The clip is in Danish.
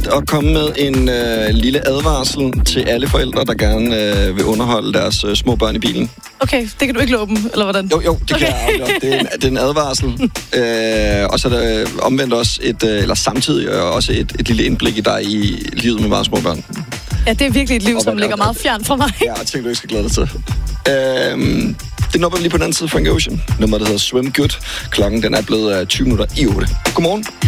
at komme med en lille advarsel til alle forældre, der gerne vil underholde deres små børn i bilen. Okay, det kan du ikke love dem, eller hvordan? Jo, det kan jeg afgøre. Det er en advarsel. Og så er der omvendt også samtidig også et lille indblik i dig i livet med meget små børn. Ja, det er virkelig et liv, som ligger meget fjern fra mig. Ja, jeg tænker, du ikke skal glæde dig til. Det når vi lige på den anden side, Frank Ocean. Nummeret, der hedder Swim Good. Klokken den er blevet 20 minutter i 8. Godmorgen.